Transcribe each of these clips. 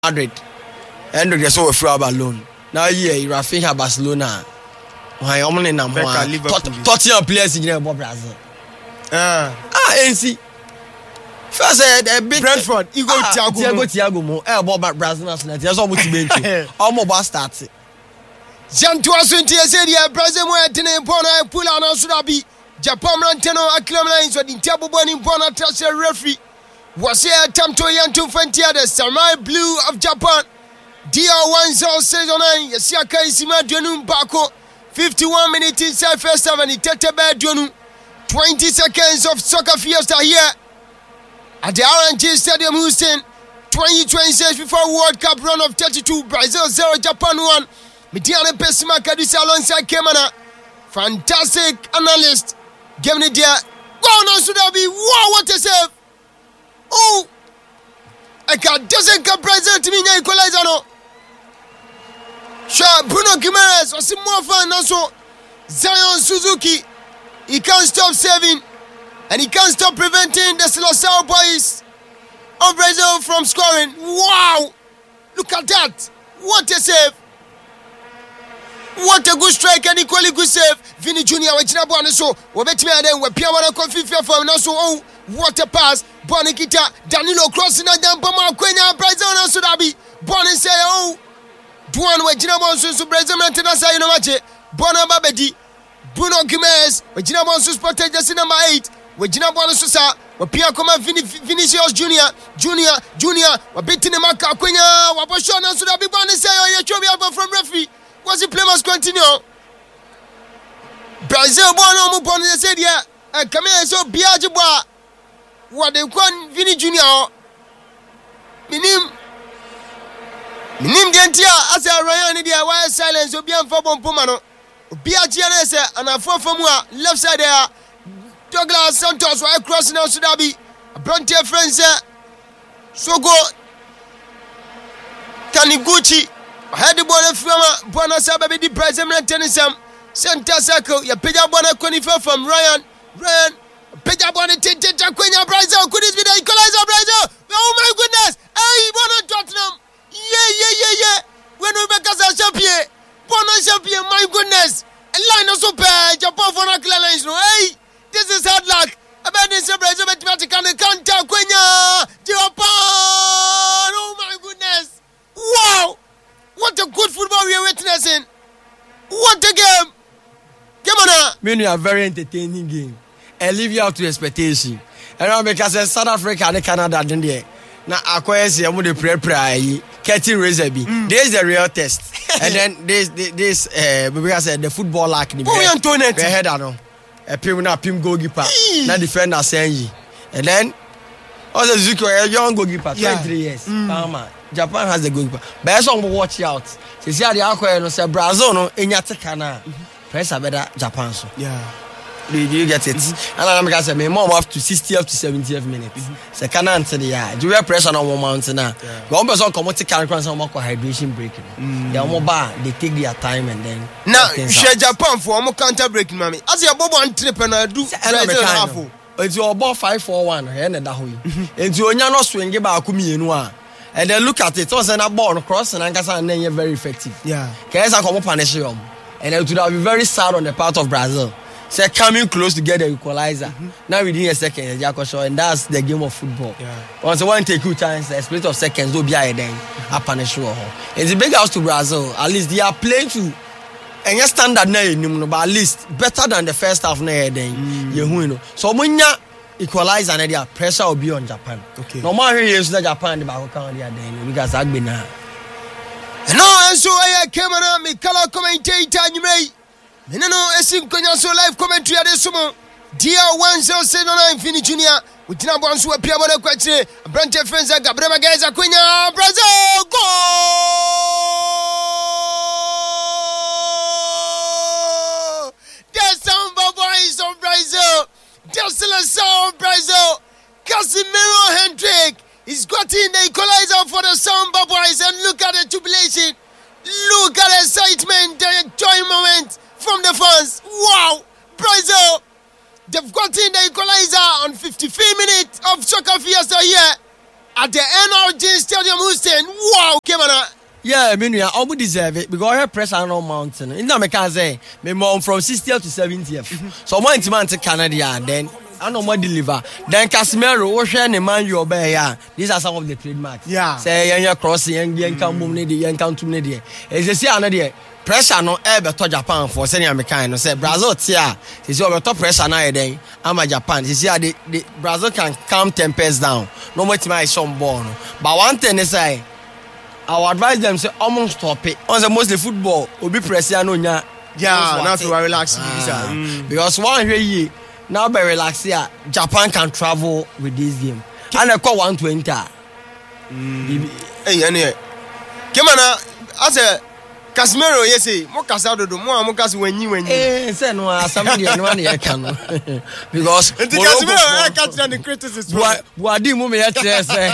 Madrid. And they saw a free alone. Now Rafinha Barcelona. Why only number Tottenham players in Brazil. NC. First a big Brentford. Thiago Mo. About Brazil national. There's almost been almost started. Jantua Suntia said, Brazil were Pona pull on Surabi. Japan Rantano acclaim lines with the table burning Bona Tasha referee. Was here Tamto Yantu Fantia, the Samurai Blue of Japan. DR1079, Yasiaka Isima Dunu Bako. 51 minutes inside first half and Tetebe Dunu. 20 seconds of soccer fiesta here at the RNG Stadium Houston. 2026 FIFA World Cup run of 32. Brazil 0, Japan 1. Mediana Pesima Kadisa alongside Kemana. Fantastic analyst. Give me there. Wow, now should I be? Wow, what a save! Oh, I can't doesn't come present to me now, equalizer no. Sure, Bruno Guimaraes was more fun also. Zion Suzuki, he can't stop saving, and he can't stop preventing the Seleção boys of Brazil from scoring. Wow, look at that! What a save! What a good strike and equally good save. Vini Junior wachina bwana so wabetime aden wapia wana konfifia for na so oh what a pass. Bwana kita Danilo crossing na jampa ma kwenya Brazil na so dabi. Bwana say oh Duan wachina bwana so Brazil maintenance say no mache. Bwana babedi Bruno Guimaraes wachina bwana so spotted just number 8. Wachina bwana so sa wapia koma Vinicius Junior wabetine maka kwenya wabosho na so dabi. Bwana say oh you chobi from referee. What's the play must continue? Brazil born on Mupon said, yeah, and come here so Biajiba. What they call Vini Junior. Minim Gentia, as a Ryan in the wire silence, Obian Fabon Pomano. Biajianese and a 4 from left side there. Douglas Santos right crossing out Sudabi. A Bronte friends so go Taniguchi. Had the ball from Buona Sababi, the Brazilian tennisam. Center circle, ya Peja Buona Quenifer from Ryan, Peja Buona Tenta Quenya Brazil. Could it be the equalizer Brazil? Oh my goodness! Hey, Buona Tottenham! Yeah. When we make us a champion, Buona champion, my goodness! A line of super, Japan for a lines. Hey, this is hard luck. About this Brazil, mathematically can't tell Quenya, Japan! Oh my goodness! Wow! What a good football we are witnessing. What a game. Come on. Many a very entertaining game. And leave you out to expectation. And now because South Africa and Canada didn't there. Now acquire the pre catching razor be. There's the real test. And then this because the football like ni. Oh, Antoinette. We head on. A pim goalkeeper. Now defender Senji. And then also Zuko a young goalkeeper 23 years. Palmer. Japan has the goalkeeper. But some watch out. She said the aqua no say Brazil no enyatekana. Press better Japan so. Yeah. You get it. And I'm gonna say me more up to 60th to 70th minutes. Say can answer the yeah. Do we press on one mountain now? One person come to carry some more hydration break. They more bar they take their time and then now share Japan for more counter breaking mommy. As your bobo entrepreneur do Brazil. It's your ball 5-4-1 and that way. It's your no swing ba akumienu. And then look at it. Also, that ball cross and then you're very effective. Yeah. Because I come punish you. And it would have been very sad on the part of Brazil. So coming close to get the equalizer. Now within a second, and that's the game of football. Yeah. Once one take 2 times, a split of seconds, will be a then I punish you. It's a big house to Brazil. At least they are playing to and your standard now, but at least better than the first half now. Then you know. So when you equalize and the pressure will be on Japan. Okay. No matter who is Japan, the back count there then because I've been now. No, and so I came on me color commentator you may. No, esim konya so live commentary at this sumo. DR1079 Vini Junior. We did not want to appear on a question. Branch friends like Gabriel Gaza Quenya Brazil goal. The Samba boys of Brazil. The Seleção of Brazil. Casimiro Hendrick is getting the equalizer for the Samba boys, and look at the jubilation. Look at the excitement, the enjoyment from the fans. Wow, Brazil. They've gotten the equalizer on 53 minutes of soccer fiesta here. at the NRG Stadium, Houston. Wow, Kemana. Yeah, I mean, I would deserve it because I have pressure on our mountain. In the can say, me mom from 60th to 70th. So one man to Canada, then I know more deliver. Then Casimiro, Ocean, and Man, you obey. These are some of the trademarks. Yeah. Say, young crossing, young come boom, young come to me. As you see, another pressure no ever to Japan for sending American. Say, Brazil, tia, is over top pressure now, then I'm a Japan. You see, the Brazil can calm tempers down. No more to my son born. But one thing is, I would advise them say almost stop it. On the mostly football, will be pressing on ya. Yeah, now to relax. Because one year now by relax here, Japan can travel with this game. And I call 120. Hey, anyway. Kemana, as a Casimiro, yes, more Casado, more Mocas when you say no, somebody no one here can. Because Casimiro, I can't stand the criticism. What do you move here?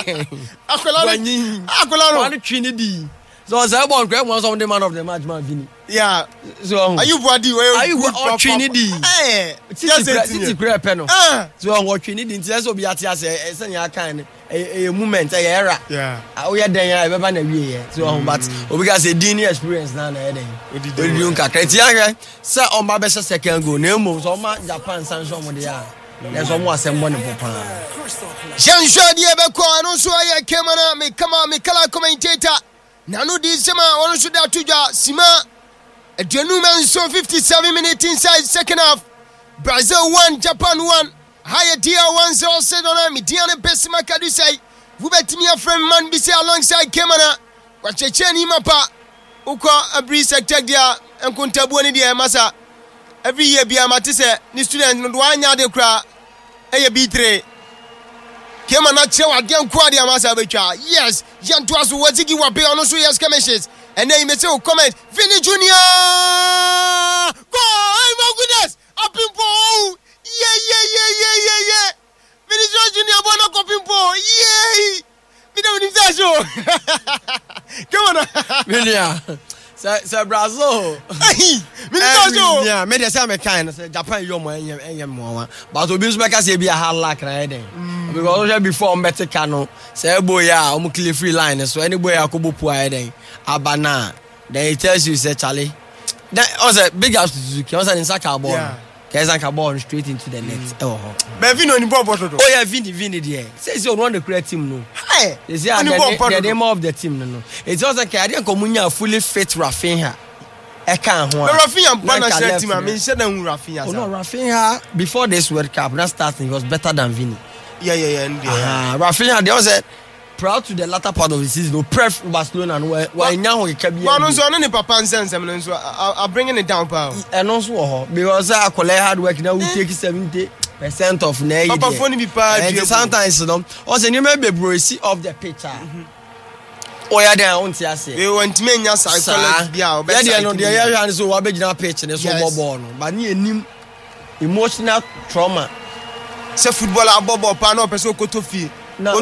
Akolano, Trinity. So as I want, grab one of the man of the match, man, Vinny. Yeah. So are you body? Are you Trinity? Hey, City Grey Penno. So I'm watching it in Teso Biatia, a kind a moment, a era. Yeah. We are there, I've ever year. So, but we got a DNA experience now. You can create Sir on my best second go, no moves on my Japan Sanson with the there's almost some money for Jean Shadi Ebeko, and also I came on me, come on, me color commentator. Nano di Sema, one should have to Sima. A gentleman so 57 minutes inside second half. Brazil 1, Japan 1. Higher tier 1-0 said on me. Diana Besima Kadusai. Who bet me a friend man be say alongside Kemana. Watch a chain him up. Uko a breeze attack there and Kuntabuani dear Massa. Every year be a matisse, the student no one yard de cry. A B3. Kemana Chow again Quadia Massa Becha. Yes, Jan Twas was Ziggy Wabe on also yes commissions. And then you may say, comment, Vinny Junior! Go! Oh my goodness! Up in Paul! Yeah. Vinny Junior, one up in Paul! Yay! We don't need that show. Come on, Vinny. Sir Brazil. Yeah, made a summer kind of Japan, you're more. But to be a hard luck, because before Meticano, say, boy, I'm clear free line, so anyway, I could be poor. Abana. Then he tells you, say, Charlie. That was a big house to Suzuki. I was in soccer ball. Kazanka ball straight into the net. Oh, Bevino in Bob. Oh, yeah, Vinny, dear. Says you want to create team, no. Hey, is the name of the team, no. It's also a Canadian Comunia fully fit Rafinha. I can't. Rafinha, Banana team, I mean, said Rafinha. No, Rafinha, before this World Cup, not starting, was better than Vinny. Yeah. Rafinha, they was proud to the latter part of the season, pref Barcelona and where now he can be. But also, any papa and sense, I'm bringing it down, pal. And also, because I collect hard work now, we take 70% of Nay. Papa, funny be part. Sometimes, also, you may be bruised of the picture. Oh, yeah, they won't say. You want me, yes, I collect the hour. Yeah, no, the area is so big now, pitch and so born. But near emotional trauma. Say footballer, Bobo, Pano, Peso, Kotofi. Now,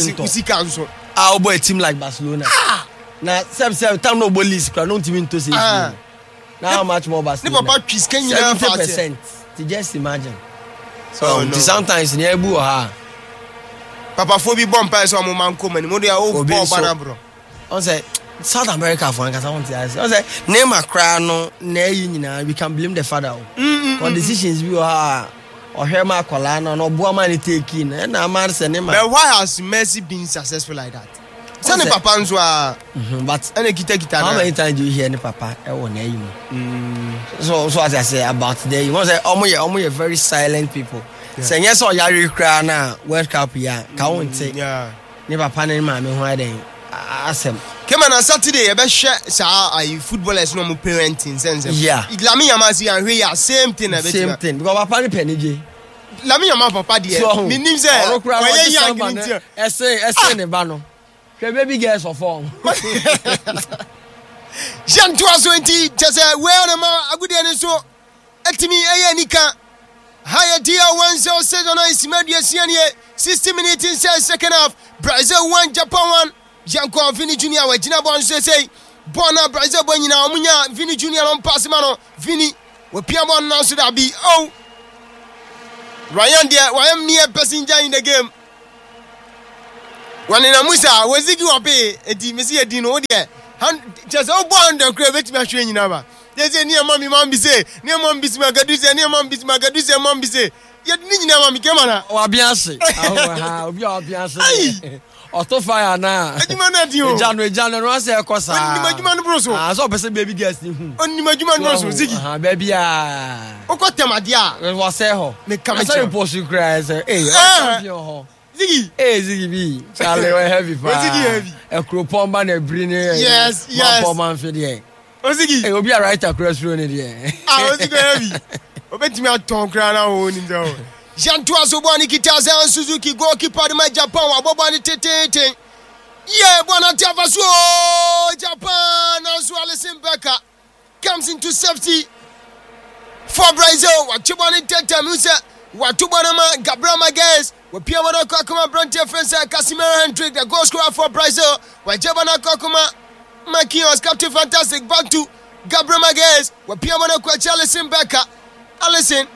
our boy team like Barcelona. Now, some time no police don't even to say. Now, how much more Barcelona? 70%. Just imagine. So, sometimes near Buha. Papa Phoebe Bumpers or Manco, and Modia old bro. I say, South America for I want to ask. I say, name a crown, nay, we can blame the father. On decisions we are. Or Herma Colana, no Buamani taking, and I'm saying, but why has Messi been successful like that? Send the papas were, but any guitar. How many times do you hear any papa? So as I say about today, you must say, almost very silent people. Saying yes, or Yari Krana, World Cup, can't say, never panning my me. Ask him. Come on Saturday, I bet share footballers no more parenting sense. Yeah. Lami Yamasi and we are same thing. Same thing. Because Papa Penny. Lami Yama Papa dear. Me name say. Essay ne bano. Baby girls for form. Jean 20 just say where am I? A good day so. Etimi Ayanika. Higher tier 1-0 said on ice media 60 minutes inside second half. Brazil 1, Japan 1. Janko Vinny Junior we Gina Bon say Bona Brazil boy na omunya Vinny Junior on pass man Vinny we pia bon now so that be oh Ryan there why am near passenger in the game Wanina Musa wazigi wape edi mesi edi no de just o bond the crave beti mahwe nyina ba they say near mommy mambi say near mombi magadu say near mombi magadu say mombi say ye ni nyina mami kema na obiase obi obiase auto fire na adwuma na di o ejano no ase ekosa oni madwuma no bro so so person baby guest ni hu oni madwuma no so zigi baby a okotemade a wo say ho me kama say post you cry say champion ho Ziggy. Hey, Ziggy B. Charlie, we're heavy. What's Ziggy heavy? A cropon man, a bring it. Yes. Man for the What's Ziggy? It will be a right across road in the air. I was heavy. Obet me a tongue crown on in the Jean Tuasobani Kitaza and Suzuki goalkeeper my Japan, Wabani Tete. Yeah, Bonatavaso, Japan, as well as Mbeka comes into safety for Brazil. What you want to tell Musa? What you want to Gabriel Magalhaes? Wapiamana Kokoma Bronte Fencer Casimiro Hendrick, the goal scorer for Brazil. Wajabana Kokoma Makios, Captain Fantastic, back to Gabriel Magalhaes. Wapiamana Kwachalison Becca. Allison.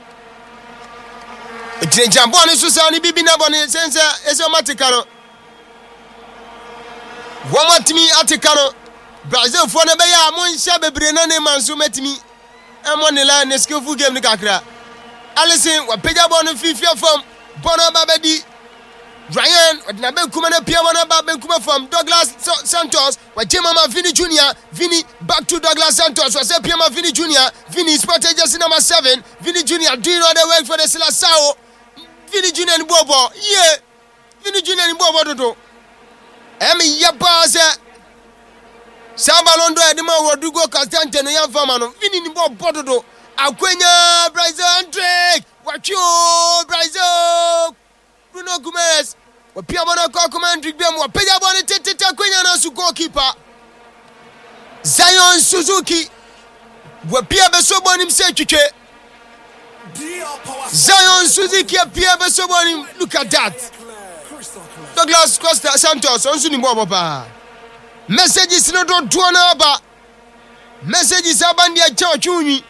Jamboni Susani Bibina Boni Sensa Esomaticano. Wamatimi Aticano. Brazil for the Baya Mon Shabe Brenane Mansumetimi. And one line, a skillful game to Kakra. Allison, Wapejabon FIFA from. Bono Babedi Ryan Nabe Kumana Piamana Babe Kuma from Douglas Santos Wajema Vini Jr. Vini back to Douglas Santos was a Piama Vini Jr. Vini spotted just number 7 Vini Jr. doing all the work for the Silasao Vini Jr. and Bobo yeah Vini Jr. and Bobo do Emi Yapasa Sabalondo Edema Rodrigo Castante no Yan Famano Vini Bobo do Akwenya Brazil Hendrick Watch you, Brazil. Bruno Gomes. Wapiamana Kokoma Hendrick Bem. Wapejabone Tete Kwenya na goalkeeper. Zion Suzuki. Wapiabe Sobonim Sechuche. Zion Suzuki Wapiabe Sobonim. Look at that. Douglas Costa Santos. Onsuni Bobo pa. Messages no do tuana ba. Messages abandia chachuni.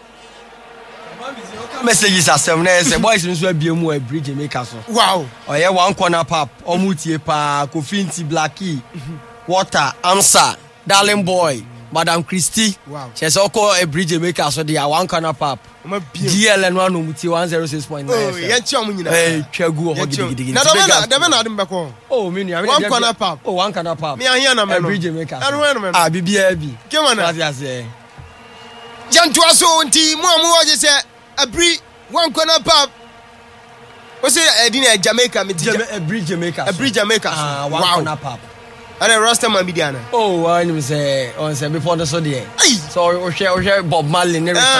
Messages are 7 say boys nso abiemu a bridge maker so wow oye one corner pap omutie pa Kofinti Blackie Water Amsa Darling Boy Madam Christie wow she say call a bridge maker so they are one corner pap DLN one omutie 106.9 oh ye chom nyina twagu ho gidigidi na na dem beko oh me nua one corner pap oh one corner pap me ahia na me no bridge maker ah bibia bi kemana what say Jantua so nti mu waje say abri one corner pub. What's it? Jamaica, a bridge Jamaica. One corner pub. And a Rastaman Bidiana. Oh, I say, on say before the Sunday. So, share Bob Marley.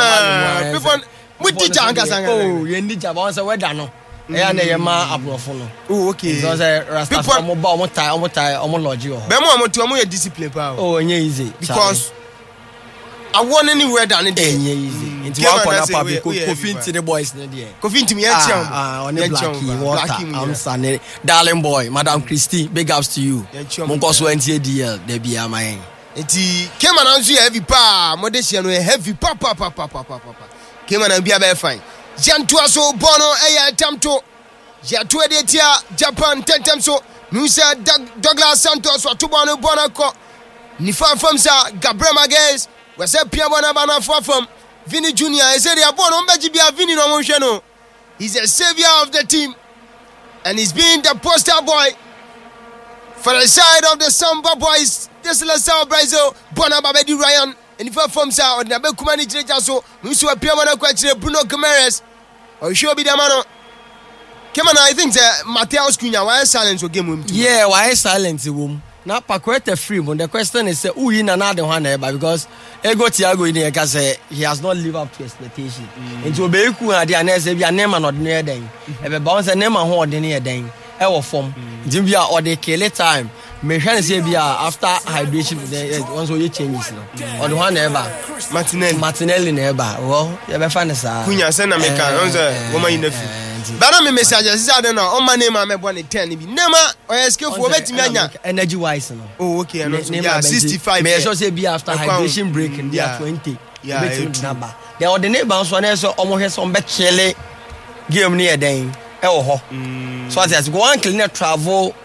Oh, you need to answer where Dano. And a ma abrofono. Oh, okay. So, Rasta mobile, homology. Bemo to a discipline. Oh, easy. Because I want anywhere down in there. Easy. Into one corner pub. Kofinti the boys. Kofinti me on the Blackie Water. I'm Sunny. Darling Boy, Madam Christie. Big ups to you. Munko so NTDL. They be my. Eti came and answer heavy pa. Modestia no heavy pa. Came and be a fine. Jantua so bono eya tamto. Jatua de tia Japan 10 times so. Musa Douglas Santos wa tubano bonako. Nifa from sa Gabriel Magalhaes. Was a Piamana Bana from Vini Jr. I said, Vini no. He's a savior of the team, and he's been the poster boy for the side of the Samba boys. This is South Brazil, Bonababedi Ryan, and if I from South, or Nabe Kumani Trejaso, Musu Piamana Quachi, Bruno Gomes, or sure be the man. Come on, I think Mateus Cunha, why silence will game him? Yeah, why silence the womb? Now, Paquete free, but the question is, who in another one because Ego Thiago in here say he has not lived up to expectation. And to be cool, the answer be a name and not near them. If a bounce a name and hold near them, our form, Jimbia or the kill time. May say be after hydration, once we changes now. Or the one ever Martinelli never. Well, you ever find us? Cunha send American, woman in the field. But I'm a messages. I don't know. On my name, I'm a 10. Nema or skillful energy wise. Oh, okay. Yeah, 65. May I say be after hydration break and they are 20. Yeah, number. They are the neighbors one so almost some bed chile game near them. So I said, go and clean travel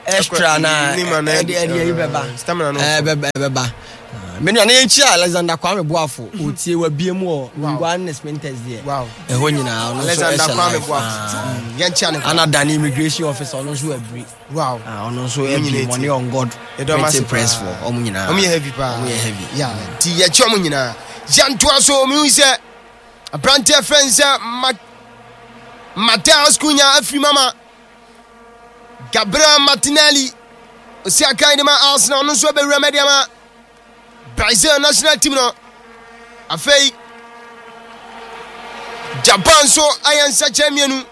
extra na edi beba stamina no beba me no na enchi Alexander Kwame Boafo otie wa biem o Ngwanes Mentors there wow eho nyina ono so Alexander Kwame Boafo yenchi ane ana dan immigration officer ono so abri wow ono so every money on God press for omu nyina omu heavy pa omu heavy yeah ti ye chi omu nyina jantoa so omu se abrante friends Mateus Cunha afri mama Gabriel Martinelli Osiaka de ma Arsenal no so be remedia ma Brazil national team no afei Japan so ayansa champion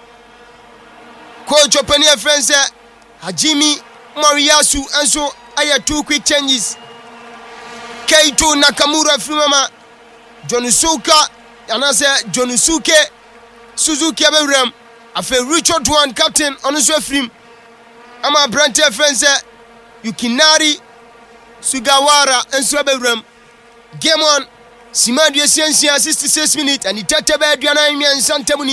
coach open your friends Hajime Moriyasu enso aya 2 quick changes Keito Nakamura afri mama Jonusuka anase Jonusuke Suzuki abewram afei Richard One captain ono so afrim ama brante friends Yukinari Sugawara enso abewram game on Simadu Esiensia 66 minutes and itatebe aduana mi ansantamuni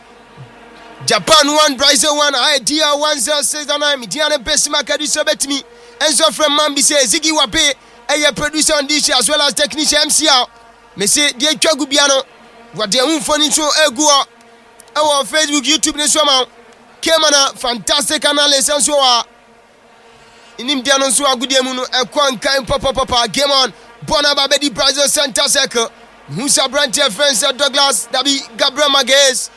Japan 1 Brazil 1 idea 106 Midiane Besima Kadi so betimi enso from Mambi say Ziggy Wape a producer on this as well as technician MCR me say die twagu bia no wade unfoni so eguo on Facebook YouTube ne so ma Kemana fantastic analysis so inim dia no so agudie mu no ekwan kan papa game on Bonaba Bedi Brazil center circle Musa Brantia friends Douglas Dabi Gabriel Magalhaes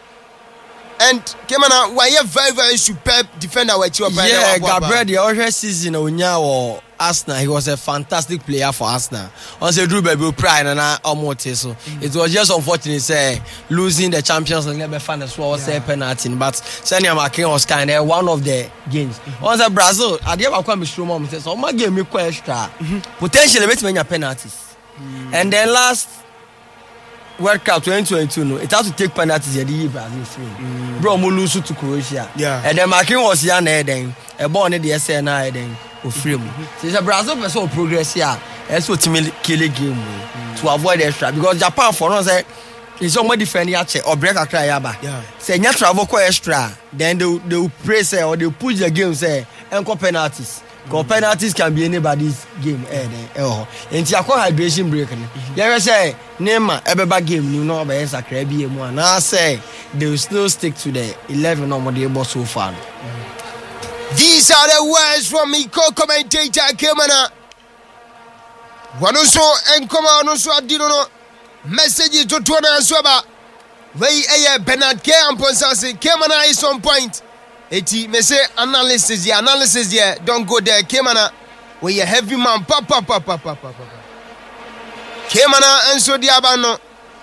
and Kemana why very superb defender with you yeah Gabriel the other season onya or Arsenal he was a fantastic player for Arsenal on say Drew baby pride na omote so it was just unfortunate say losing the Champions League be fan as well say penalty but Senior Marquinhos was kind of one of the games on say Brazil ade ba kwa mishro mom say so ma game me extra potentially bet menya penalties and then last World Cup 2022 no it had to take penalties at the Brazil free bro mo lose to Croatia and then Marquinhos was here na then e ball ne the SN na then o free mu so Brazil person progress here so to kill a game to avoid extra because Japan for no say is somebody defend ya check or break akra ya ba say nya travel ko extra then they will press or they push the game say enko penalties. Because penalties can be anybody's game. Enti akọ hydration break no. You say Neymar ebeba game you know be sakra bi emu and I say they will still stick to the 11 no they bought so far. These are the words from me co-commentator Kemana. Wanuso enkoma onuso adino no message to tona soba. Wey Bernard K amponsa Kemana is on point. Eti me say analysis here don't go there Kemana we a heavy man papa Kemana enso diaba no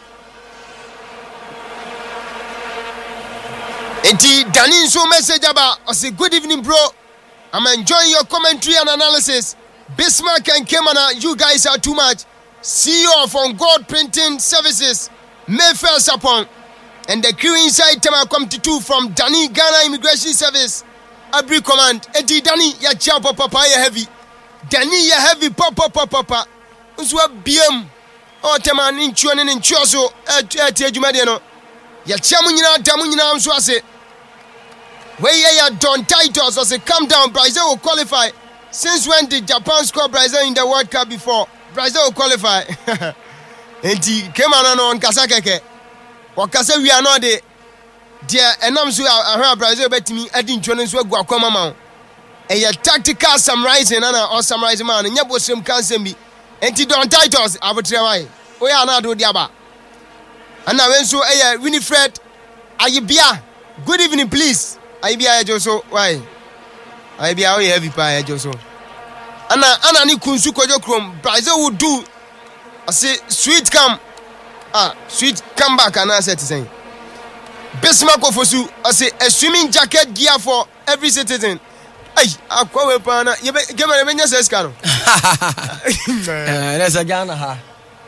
eti Dani so message about I say good evening bro I'm enjoying your commentary and analysis Bismarck and Kemana you guys are too much CEO of On God Printing Services Mayfair Sapon and the crew inside Tema come to 2 from Dani Ghana Immigration Service. Abri command. Eti Dani ya chia papa ya heavy. Dani ya heavy papa. Unswa BM. O Tema ninchuo ne ninchuo so eti adwumade no. Ya chia mu nyina da mu nyina nso ase. We ya Don Titus say calm down Brazil will qualify. Since when did Japan score Brazil in the World Cup before? Brazil will qualify. Enti Kemana no nkasa keke. Wakase we are not the dear enam so ahwa Brazil betimi adi ntwone so agu akoma ma a tactical summarizing na or summarizing man nya bosem kansem bi enti Don Titus abotre wai o ya na do dia ba ana wen so Winifred Ayibia good evening please Ayibia Joso why Ayibia o heavy pa Joso ana ni kunsu kojo krom Brazil would do I say sweet comeback and I said to say Bismarck Ofosu I say a swimming jacket gear for every citizen. Ay akwa we pa na ye give me nya se ska no. Let's Ghana ha.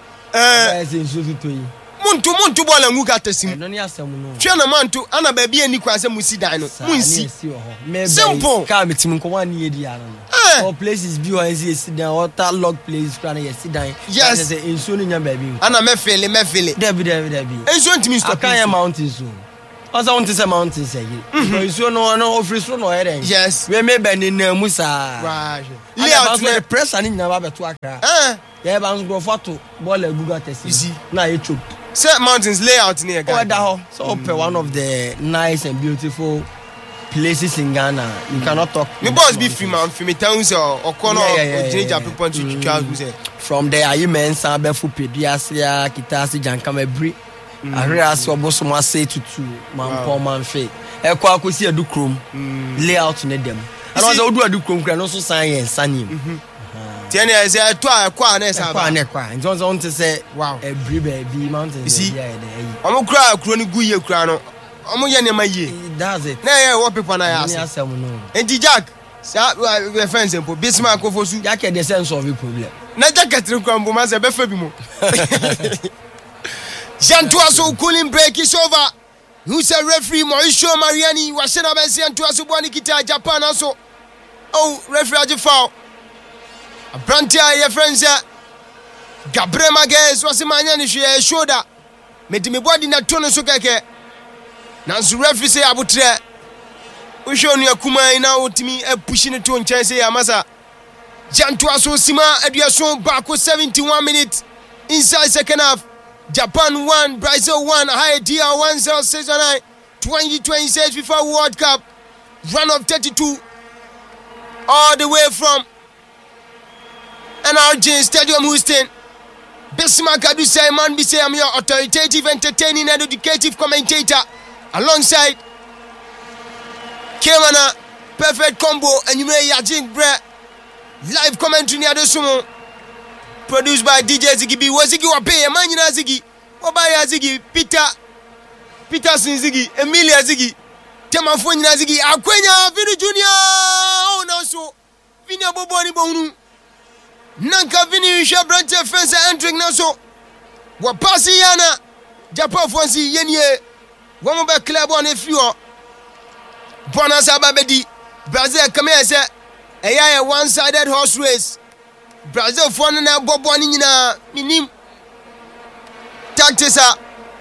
Muntu bola ngu ka tasim. No ni asem no. Twa na mantu ana ba bia ni kwanse musi dan no. Munsi. Simple. Ka metim ko wan ye dia no. All places be one sit down water log place plan ye sit down. Yes. Say enso ni nya ba bi. Ana me feel. Debi. Enso ntimi stop. Kan mountain so. Also want to say mountains again. Because you know office no heading. Yes. We may be in Musa. Right. Layout the press and in never to Accra. Yeah, bounce go photo ball a Google test. You see. Now you choke. Set mountains layout near Ghana. So one of the nice and beautiful places in Ghana. You cannot talk. The boss be free man, free towns or corner or change up people to Charles. From there, you men Sabe Fupidiasia, Kitasi, Jankamebri. I realize what Bosoma say to man, poor man, fake. I could see a ducrum layout in them. And also do a ducrum can also sign and sunny. Tiene is a toy, quanes, and John's on to say, wow, a baby mountain. You see, I'm a crowd, chronic Guya crown. I'm a young my year. Does it? Nay, what people I ask. And the Jack, we're friends and put Bismarck for Jack at the sense of the problem. Not Jack to crumble, Master Befabimo. Jantuaso cooling break is over. Who's a referee? Mauricio Mariani was sent up and sent to us one Kita Japan also. Oh, referee foul. A brantia, your friends, Gabriel Maguez was a man and she shoulder. Made me body not turn so keke. Nansu referee say Abutre. We show you a Kuma now to me a pushing it to on chance. Amasa Jantuaso Sima Ediason back with 71 minutes inside second half. Japan 1, Brazil 1, high DR 1-0-6-9, 2026 FIFA World Cup, run of 32, all the way from NRJ Stadium Houston. Bismarck Adu say, man, be say I'm your authoritative, entertaining, and educative commentator, alongside Kemana, perfect combo, and you may Yajin Bre, live commentary near the sumo. Produced by DJ Ziggy B. Was Ziggy Wape, Emmanuel Ziggy, Obaya Ziggy, Peterson Ziggy, Emilia Ziggy, Temafonia Ziggy, Aquenia, Vino Junior, oh no, so Vina Boboni Bonu, Nanka Vini Shabrante Fence entering now so Wapasi Yana, Japan Fonsi Yenye, one back club on a few Bonasa Babedi, Brazil Kamese, a one-sided horse race. Brazil for na bobo ni nyina minim tactics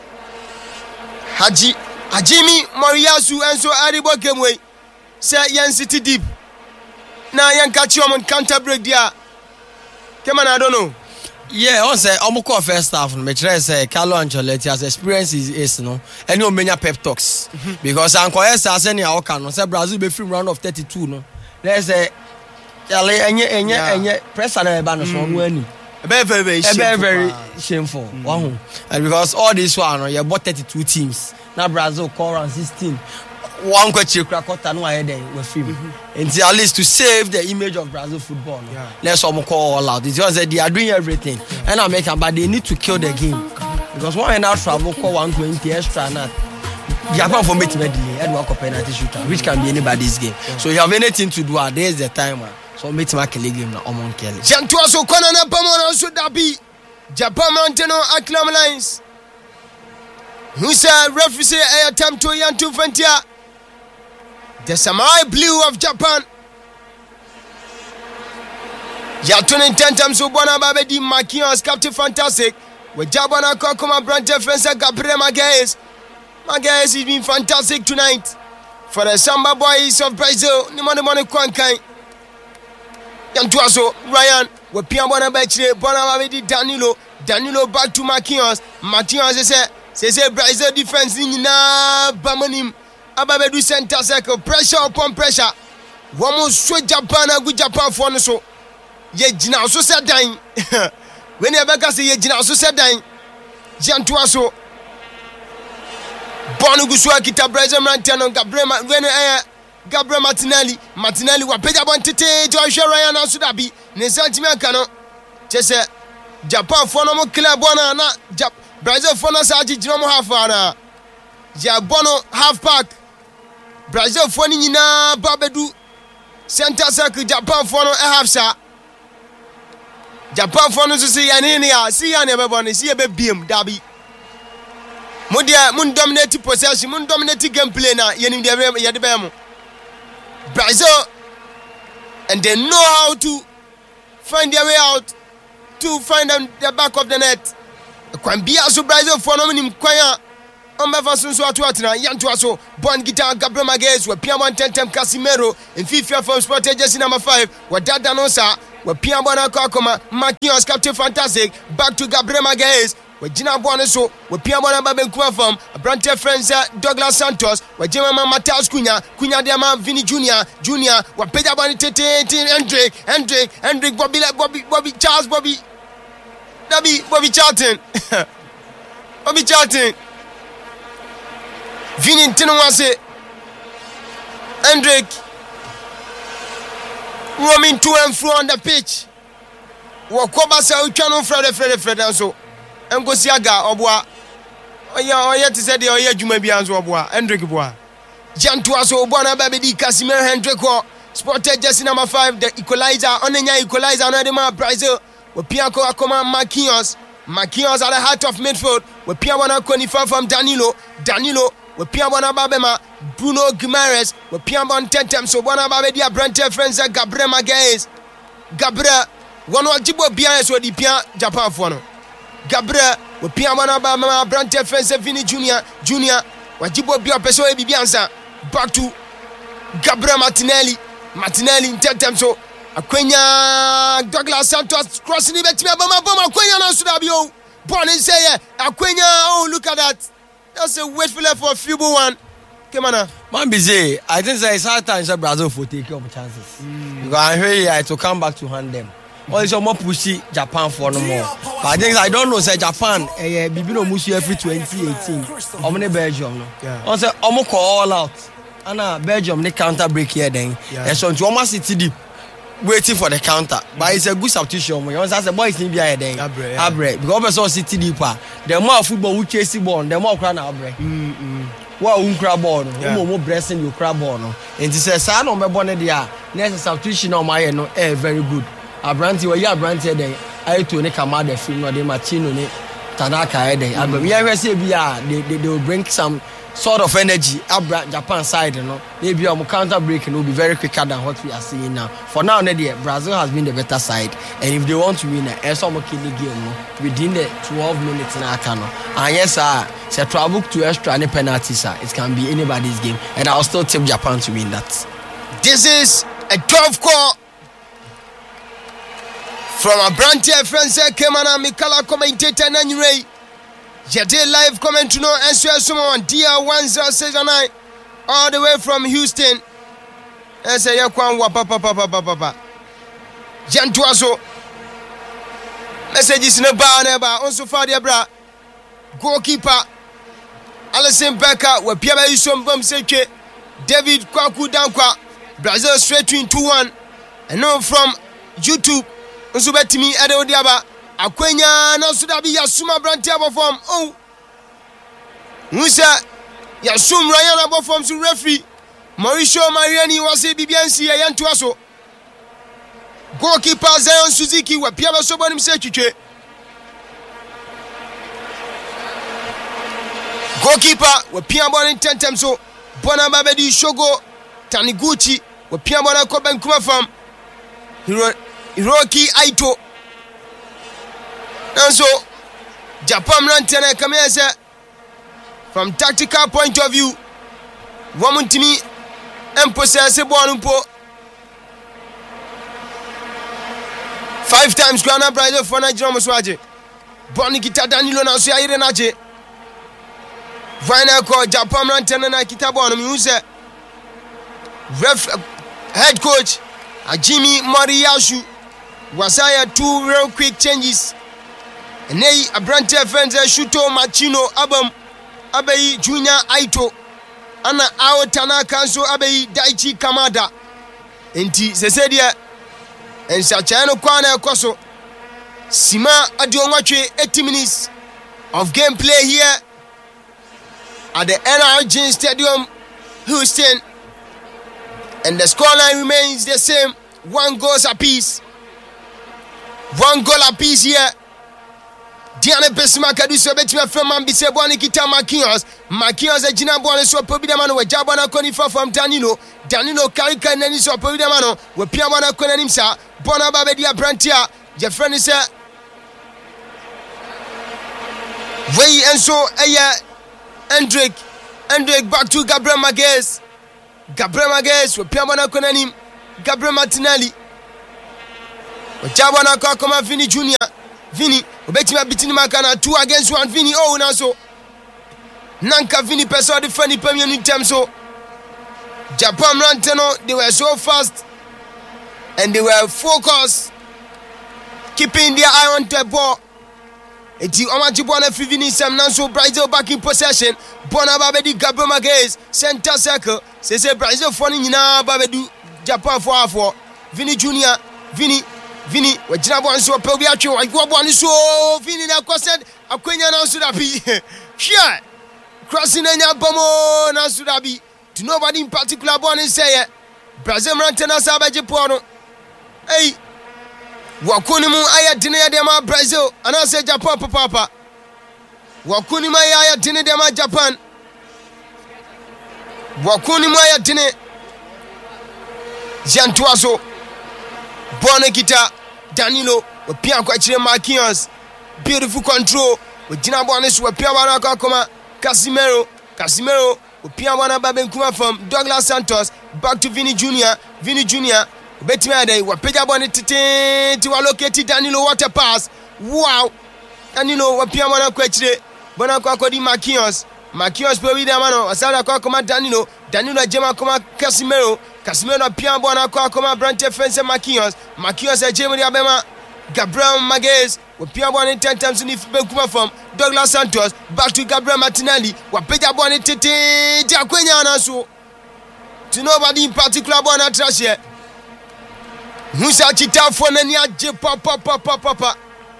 Hajimi Moriyasu enso aribo kemwe say yan city deep na yan catch on counter break there Keman I don't know. Yeah, on say omoko first half me try say Carlo Ancelotti has experience is no any omenya pep talks because anko yes say na oka no say Brazil be free round of 32 no let's say enye pressure na eba no so no ani very shameful one and because all this one you bought 32 teams now Brazil call around 16 one question quarter no ahead then we film until at least to save the image of Brazil football let's all call all out it's just that they are doing everything and I make but they need to kill the game because one and out travel call 120 extra not Japan for me to make the Edward penalty shooter which can be anybody's game so you have anything to do there's the time so make my game na omon Kelly Jantuaso kona na pamona so dabi Japan Mountain Acclam Lines who said referee say I attempt to yan 220 the Samurai Blue of Japan ya 2010 times so bona babedi Makios captain fantastic with Jabana Kokoma Brand defense Gabriel Maguez has been fantastic tonight for the Samba boys of Brazil ni money kwankai Jantuaso Ryan we piambona bechire bona babedi Danilo back to Marquinhos say Brazil defense ni na bamanim ababedu center circle pressure upon pressure womo so Japan agu Japan for no so ye gina so sedan when you beka say ye gina so sedan Jantuaso Bonu gusua kita Brazil Mantano Gabriel Martinelli wa peja bon tete Joshua Ryan also da bi ne sentiment kano chese Japan for no club bona na Brazil for no sa jiro mo half ana ja bono half pack Brazil for ni nyina babedu center circle Japan for no half sa Japan for no so see ya ni ya see ya ne be bon see ya be biem da bi mun dominate possession mun dominate gameplay na yenim de be mo Brazil and they know how to find their way out to find them the back of the net. Kwambia so Brazil for no minim kwanya Ombefa sunso atuatena yanto aso bon guitar Gabriel Magalhaes we pia one tentem Casimiro in FIFA from Sport jersey number 5 we dada no sa we pia bona akoma Marquinhos captain fantastic back to Gabriel Magalhaes we jina bona so we pia bona babenkuwa from Brante friends Douglas Santos we jema Mateus Cunha de ma Vini Junior we peja bona tete Hendrick Bobby Charles Bobby Charlton Bobby Charlton Vini Tinwase Hendrick roaming to and fro on the pitch. Wakoba sa uchano Fred so Ngosiaga obwa oya ti said oya djuma bi anzo obwa Hendrick boa Janto aso obwa na babedi Casimiro Hendrick Sport jersey number 5 the equalizer onenya equalizer na dem Brazil we pia ko akoma Marquinhos at the heart of midfield we pia wana konifan from Danilo we pia wana babema Bruno Guimaraes we pia bon tentem so wana babedi Brante friends Gabriel Magalhaes Gabriel wano ajibo bia so di pia Japan fo no Gabriel we pia wana babema Brante friends Vini Junior wajibo bia peso e bibiansa back to Gabriel Martinelli tentem so Akwenya Douglas Santos crossing the betime bama Akwenya na sudabio born in say Akwenya look at that. That's a wasteful for a few one. Come on. Man busy. I think it's hard time for Brazil for taking up chances. Because I heard to come back to hand them. Or it's more pushy Japan for no more. But I think I don't know say Japan Bibino Mushi every 2018. Omne Belgium no. Also almost all out. And Belgium they counter break here then. So to almost City deep. Waiting for the counter, but it's a good substitution. You understand? The boys need be here then. Abre, because person City deeper. The more football we chase the ball, the more crowd abre. What crab ball? More blessing you crab ball. And it says, "Son, no me born there." Next substitution on my no, very good. Abranti, we are Abranti then. I to ne Kamada film no de Martino ne Tanaka then. Abre, we are say they will bring some sort of energy Japan side, you know. Maybe our counter breaking will be very quicker than what we are seeing now. For now, Brazil has been the better side, and if they want to win, some kill the game within the 12 minutes in Akano. And yes, sir, travel to extra any penalties, sir. It can be anybody's game, and I'll still tip Japan to win that. This is a tough call from a Brante friend. Kemana Mikala commentator Nanyure. Jade live comment to know answer someone dear 1069 all the way from Houston. I say ya kwan wa papa. Jantuaso messages no ba on so far there bra. Goalkeeper Alisson Becker we pia ba isom bam seche David Kwaku Dankwa Brazil straight to 2-1 and now from YouTube nso betimi ade odiaba Akwenya na sudabi Yasuma Brante abofom Musa Yasum Ryan abofom su referee Mauricio Mariani wase bibiansi ya yanto aso goalkeeper Zion Suzuki we pia ba so bonim se twetwe goalkeeper we pia bonim tentem so bona babedi Shogo Taniguchi we pia bona ko Benkuma fam Hiroki Aito. And so, Japan Rantana come here, sir. From tactical point of view, woman to me, and possess a bonumpo 5 times Grana Brazil for Nigeria Muswaje. Bonikita Danilo na so ayire naje. Vina ko Japan Rantana na kita bonum use head coach Ajimi Moriyasu wasaya 2 real quick changes. Nei Abrante friends Shuto Machino Abam Abai Junior Aito Ana Ao Tanaka so Abai Daichi Kamada Enti Sesedia and Sachano Kwana Koso Sima Adionwache 80 minutes of gameplay here at the NRG Stadium Houston, and the scoreline remains the same, 1 goal apiece. 1 goal apiece here. Diane Besima Kaduso Betima from Ambise Boni Kita Marquinhos a Gina Boni so Pobidamano with Jabana Conifa from Danilo Karika and Neniso Pobidamano with Piamana Conanimsa Bona Babedia Brantia Jeffrenisa Way and so Hendrick back to Gabriel Magalhaes wapia bwana kona nim Gabriel Martinelli wajabwana kwa kama Vini Junior Vini obetima bitini makana 2 against 1 Vini now so nanka Vini person defend the premier in terms so Japan Ranteno they were so fast and they were focused keeping their eye on the ball. Eti Omaji Bona Vini Sam Nanso Brazil back in possession. Bona Babedi Gabriel Magalhaes center circle. Say Brazil funny nyina Babedu Japan for Vini Junior Vini wajina bwana so pe obi atwe wa bwana so Vini na kwased akwenya na so da bi. Share crossing anya bomo na so da bi. To nobody in particular bwana say Brazil Rantena sabaje pono. Hey wakuni mu aya dine ya dema Brazil anase Japan papa wakuni mu aya dine dema Japan wakuni mu aya dine Jantuaso Bone kita Danilo wapia kwa chile Marquinhos beautiful control wajina bwana so wapia bwana kwa koma Casemiro wapia bwana babenkuma from Douglas Santos back to Vini Junior Betty Made, Wapeja Bonnet to allocate Danilo water pass. Wow, Danilo, Wapiamana Quetre, Bonacqua di Marquinhos, Peru Damano, Asada Coma Danilo Gemma Coma Casemiro, Pian Bonacqua Coma Brante Fence Marquinhos, a Jamie Abema, Gabriel Magalhaes, Wapia Bonnet 10 times in the Benkuma from Douglas Santos, back to Gabriel Martinelli, Wapeja Bonnet Jaquena so. To nobody in particular Bona trash here. Musa chita fona ni aje papa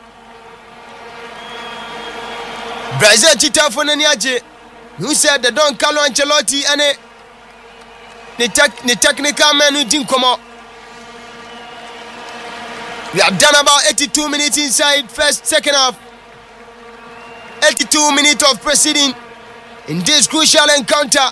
Brazil chita fona ni aje Musa the Don Carlo Ancelotti ane the technical man who didn't come out. We have done about 82 minutes inside second half. 82 minutes of proceeding in this crucial encounter.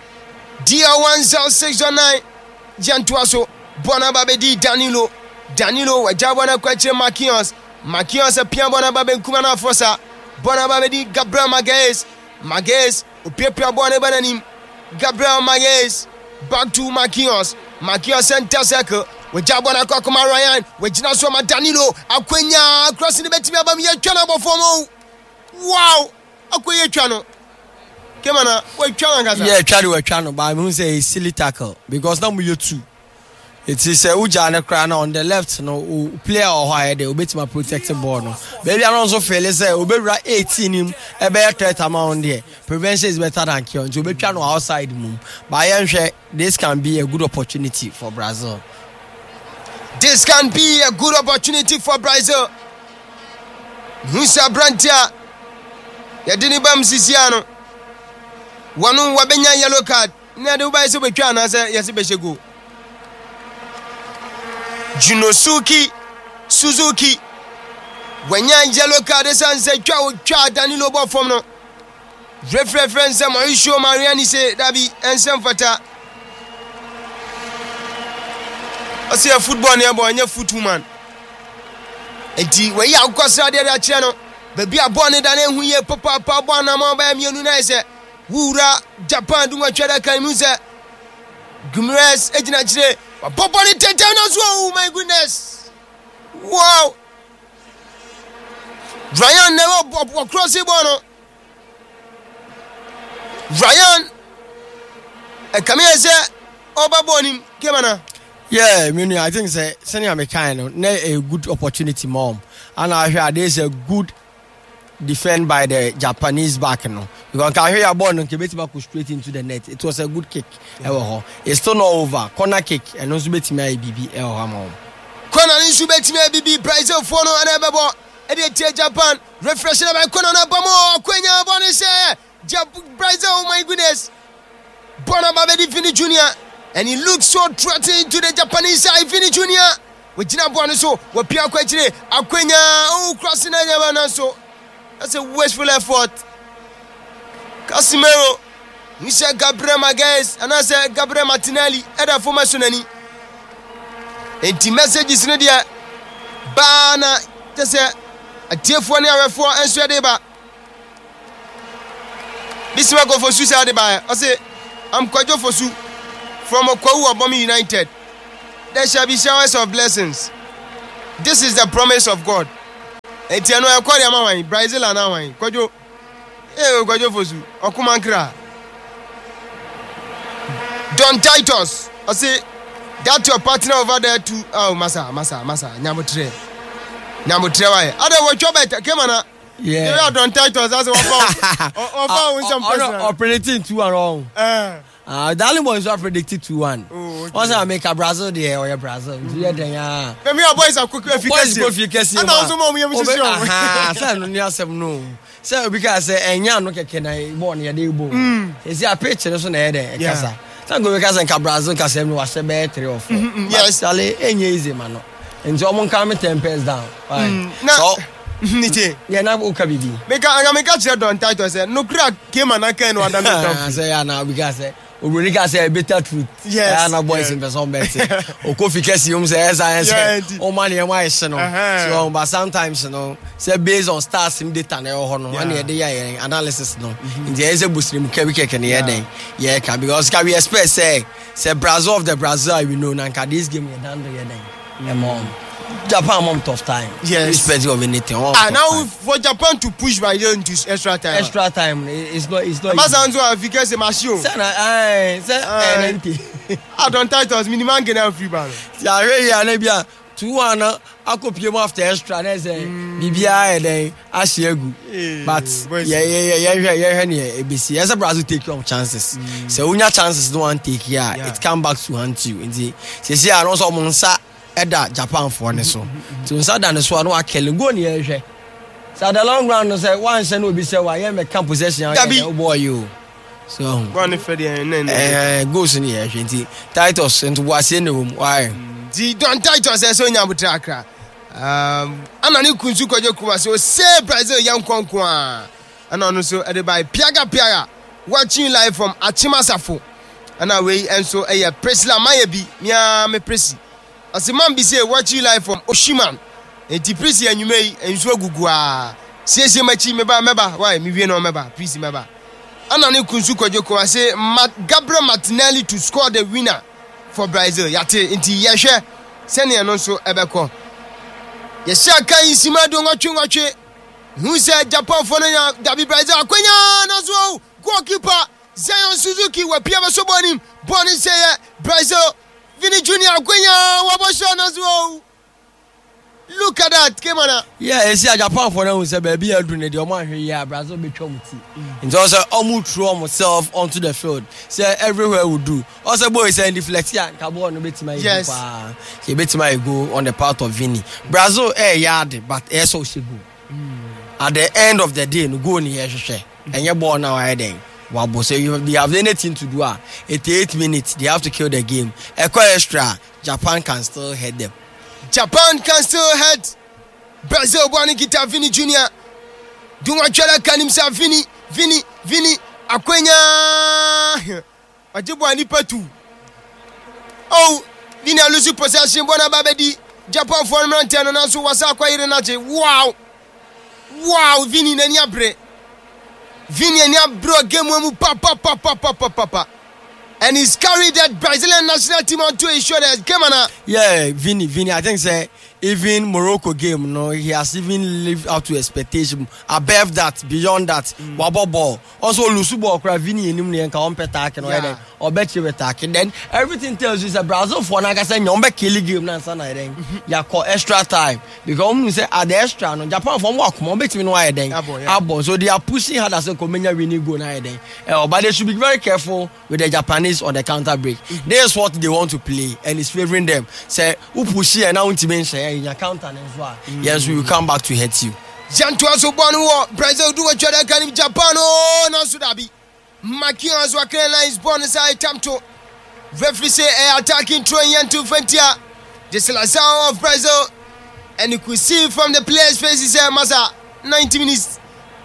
DR10609 Jantuaso Bona Babedi Danilo wajabwana kwache Marquinhos apia bona babe nkumana fosa Bona Babedi Gabriel Magalhaes upia bona bananim Gabriel Magalhaes back to Marquinhos center circle wajabwana kwa kuma Ryan wajina so ma Danilo akwenya crossing betimi abam ye twana bofomo wow akwenya twano kemana we twana gaza we twana but I say silly tackle because now we 2. It is a Ujana Krana on the left, no player or higher, they will be my protected ball. No, baby, I also feel it's a Ubera 18 him a better threat amount there. Prevention is better than cure. To be trying outside move. But I am sure this can be a good opportunity for Brazil. This can be a good opportunity for Brazil. Musa Brantia, Yadinibam Sisiano. One Wabenya yellow card. Naduba is a bit as a Yasibeshego. Junosuke Suzuki Wenya yellow card is answer Chow Danilo Bofom no reference Mauricio Mariani say Dabi and Samfata. I see a football near boy and your footwoman. And where you are crossing the channel, baby are born in the name who papa bona mobile munise Wura Japan do what Chada Kaimusa Gumres Ejinachre. Papa ni tetanus, oh my goodness. Wow. Ryan never cross the ball. Ryan come here say Obabonim Kemana. Yeah, I think say senior mechanic a good opportunity mom. And I hear there's a good defend by the Japanese back no. Because can hear a ball and Kibeti back straight into the net. It was a good kick. It's still not over. Corner kick and also beti me BB corner is beti me BB Brazil for no and ever Eddie Japan refreshing by corner Bamo Quenya Bonise Brazil, oh my goodness. Bona Babedi Vini Junior and he looks so threatening to the Japanese side. Vini Junior with Gina Bonaso Wapia Quetre Aquenya oh crossing so that's a wasteful effort. Casemiro, Mr. Gabriel Magalhaes, and I said Gabriel Martinelli, Eda Fomasonani. And the message is ready. Bana, just a tear for near 4 and Swadeba. Bismarck go for suicide by. I say I'm Kwajo Fosu from Okwawu Abomi United. There shall be showers of blessings. This is the promise of God. Etiano Akwari Amawan, Brazil and Awan. Kwajo. Kwajo Fosu. Okumankra. Don Titus. I say that's your partner over there too. Oh, Masa. Nyamutre. Why? Other what job at Kemana? Yeah. Don Titus. That's what some person. Or predicting 2-1. Darling boys are predicted 2-1. Once I make a Brazil there or a Brazil. Yeah. Maybe our boys are quick efficacy. And also more we have to no. So because enya no keke na born ya dey bo. Is a picture so na head kasa. Go because in Brazil kasem no was be 3 or 4. Yes, ale enye easy man no. Nti omon come 10 pence down. So niti. Yeah na o ka bibi. Make I Don Titus say no crack came and can no understand. Say ya na because Obìnrin ká say better truth. Yes. Na boys in person better. O ko fi kesi um say science. O man e ma ehye no. So but sometimes you know, say based on stars sim data na ho no, and e dey ya analysis no. In the eze busrim keke na ye den. Yeah, because can we expect say Brazil of the Brazil we know na this game we done ye den. Japan mom tough time. Yes. Irrespective of anything. Now for Japan to push by into extra time. Extra time it's not. But Sanzo efficacy machine. I don't Titus minimum get free ball. Yeah, really na bia 2-1 akopie mo after extra na say bibia e den ahegu. But yeah ne ABC. Yes, Brazil take your chances. So when your chances don't want take here, it come back to haunt you. Nti say I no so mo nsa eda Japan for ne so. To nsa da ne so no akele go ne hwe. So the long run no say one say no be say why me camp possession boy you. So go on for the goes in here nti Titus into wase ne hom why. Di Don Titus so nyabutra akra. Anani kunsu kwaje kuma so say Brazil yan konkwa. Ana no so e dey by piaga watching live from Achimasafo. Ana we enso e Presila Mayebi mia me presi. As a man be say watching live from Oshiman. Enti presi anyume enso gugu a. Sie machi meba why me wie no meba presi meba. Anani kunsu kwaje kuma say Gabriel Martinelli to score the winner for Brazil. Yate enti yehwe sene no so ebeko. Yesha kan sima do nwatwe. Who said Japan for na David Brazil akwenya na so goalkeeper Zion Suzuki we pia so bonim boni say Brazil Vini Junior akwenya wabosho na so. Look at that, Kemana. Yeah, you see Japan for now say baby adu ne de o ma hwe ya Brazil be twom ti. Nti also omu throw himself onto the field. Say everywhere we do. Also boy say deflect here ka ball no betima yes. Pa. He betima go on the part of Vini. Brazil yard but so she go. At the end of the day no go ni hwehwe. Enye ball now I den. Wabo say they have anything to do. 88 minutes they have to kill the game. Extra Japan can still head them. Japan can still head Brazil bwani kita Vini Junior. Dunga chala kanimsa Vini akwenya. Wajibwani patu. Oh, Vini lose possession bona babedi. Japan for Montana na so wasa kwa ire nache. Wow, Vini nani abre. Vini nani abro game mu papa. And he's carried that Brazilian national team onto his shoulders. Come on. Yeah, Vini. I think say even Morocco game, no, he has even lived up to expectation. Above that, beyond that, wabo ball. Also, Lusubo or Vini and Nimni and Kampeta and or bet you attack. And then everything tells you that Brazil for Nagasa Yombe killing game and Sana then. Ya call extra time because we say at the extra no Japan from work more bet me no I then. So they are pushing hard as a Komenya winning go now then. But they should be very careful with the Japanese on the counter break. That's what they want to play and it's favoring them. Say who push here now to mention in your counter as well. Yes, we will come back to hurt you. Jantuaso Bonu Brazil do what you can in Japan oh no Sudabi. Makian as well lines born inside Tamto. Referee say attacking throwing into Fentia. This is the sound of Brazil. And you could see from the players' faces here, Masa 90 minutes.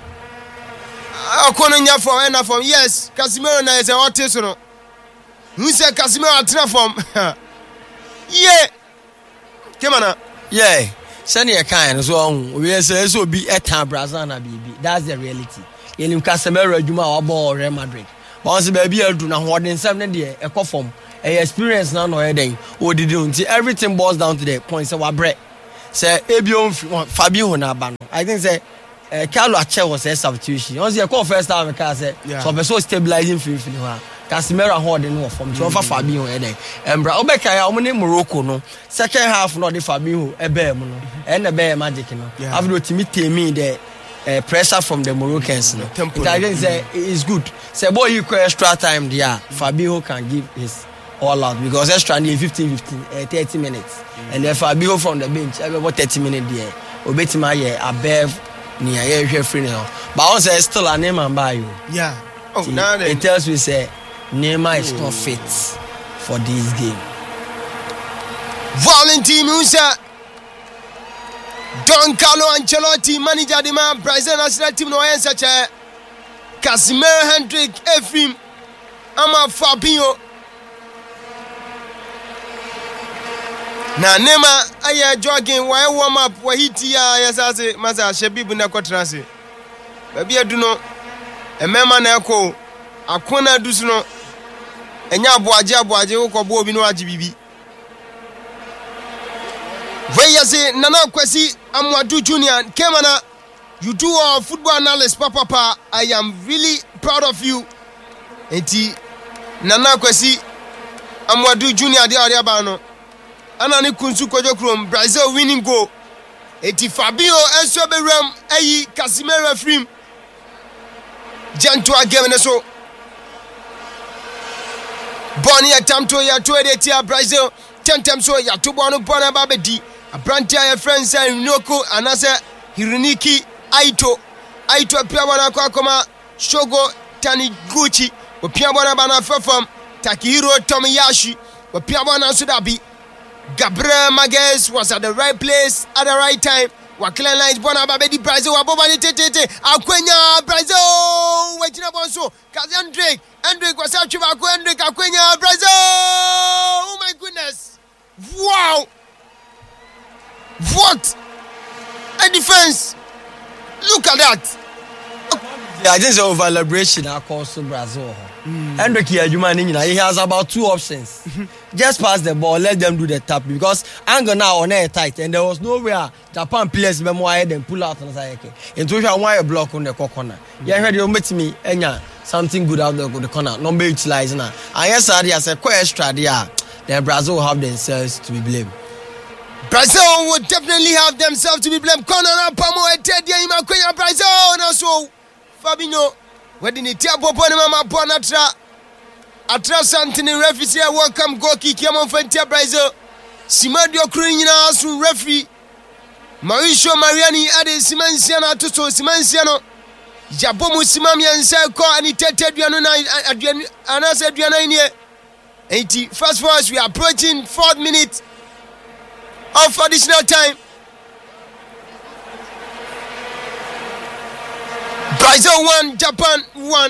From yes, Casemiro na is a hot taste. Who said Casemiro at from? Yeah. Come on. Yeah. Send your kind so we say so be a time Brazil na baby. That's the reality. Yenim Casemiro adwuma wa Real Madrid. Once baby adu na hoden sem ne de e form. Experience na no eden. O did until everything boils down to the point say wa bre. Say Ebion Fabinho na ba no. I think say Carlo Ache was a substitution. Once you call first time I say so person stabilizing finish ha. Casemiro holding no form. So for Fabinho eden. Embra obeka ya omne Morocco no. Second half no the Fabinho ebe mu no. And the be magic no. After timi temi the pressure from the Moroccans no. I think say it's good. Say boy you extra time there. Fabinho can give his all out because extra need 30 minutes. And then Fabinho from the bench about 30 minutes there. Obetima here above near here free now. But once still a Neymar by you. Yeah. Oh, see, now it tells me say Neymar is not fit for this game. Valentin Musa, Don Carlo Ancelotti, manager the man, Brazil national team no answer. Casemiro, Hendrick, Ephraim, Ama Fabinho. Na Neymar aya jogging why warm up wa hiti ya yasase masa shebibu na kwatranse. Baby adu no emema na ekọ akona dusu no enya aboaje ukọbo obi no ajibibi. Veyase Nana Kwesi Amwadu Junior Kemana, you do our football analyst papa. I am really proud of you. Enti Nana Kwesi Amwadu Junior de Ariabano. Anani Kunsu Kojo Krom Brazil winning goal. Eti Fabio enso beram ayi Casemiro Ephraim. Jantua game na so. Boni atamto ya tuedetia Brazil. Tentem so ya tubonu bona babedi. Abrantia ya friends Noko anase Hironiki Aito pia bwana kwa koma Shogo Taniguchi pia bwana bana fefam Takihiro Tomiyashi pia bwana Sudabi. Gabriel Magalhaes was at the right place at the right time. Wakila lines bona babedi Brazil wabobani tete Akwenya Brazil wechina bonso Kazi Hendrick was out chiva Hendrick Akwenya Brazil. Oh my goodness. Wow. What a defense. Look at that. Yeah, I think it's over celebration across Brazil. Hendrick he has about 2 options. Just pass the ball, let them do the tap because Angle now on air tight and there was nowhere Japan players memoir then pull out on the side. Into a block on the corner. Yeah, heard you met me something good out there the corner. Number utilizing now. And yes, I said quite extra there. Then Brazil will have themselves to be blamed. Brazil would definitely have themselves to be blamed. Corner and Pamo and Teddy Imakwenya Brazil and so Fabinho. When the Tiabo Bonama Bonatra Atra Santini referee welcome goal kick Yamon Fentia Brazil. Simadio Krina Sun referee Mauricio Mariani added Simansiana to Simansiano. Jabomu Simami and Selko and it Teddy Anasa Diana 80. Fast forward, we are approaching 4th minute of additional time. Brazil 1, Japan 1.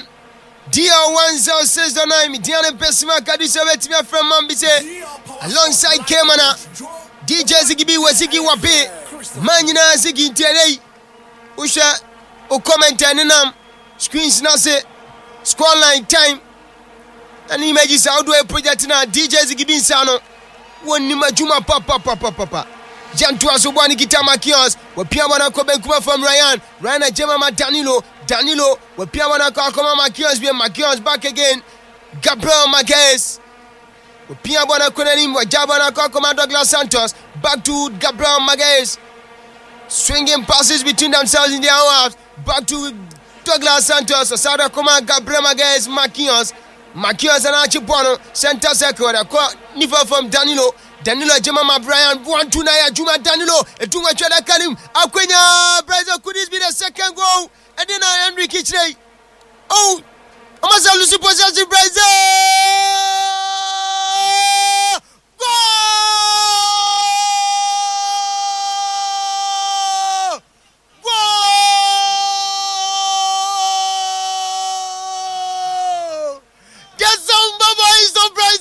DR1069 Diana Pesima Kadisa Vetimia from Mambise alongside Kemana. DJ Zigibi Wazigi Wape Manina Zigi Tere Usha O comment and nam screens now say scoreline time and images how do I project now DJ Zigibi Sano. One Nimajuma papa. Jantua Subani Kitama Kios, where Piawana Kobenkuma from Ryan Jemama Danilo, where Piawana Kakoma Makios, be Makios back again. Gabriel Magalhaes, where Piawana Konenim, where Jabana Kakoma Douglas Santos, back to Gabriel Magalhaes. Swinging passes between themselves in their halves, back to Douglas Santos, Osada Koma, Gabriel Magalhaes, Makios and Archipono, center circle, Nifa from Danilo Jemama Brian 1-2 Naya Juma Danilo Etuma Chada Kalim Akwenya Brazil. Could this be the second goal? And then Henry Kitchley. Oh, Amasa Lucy possesses Brazil.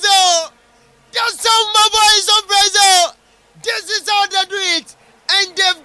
This is how they do it, and they've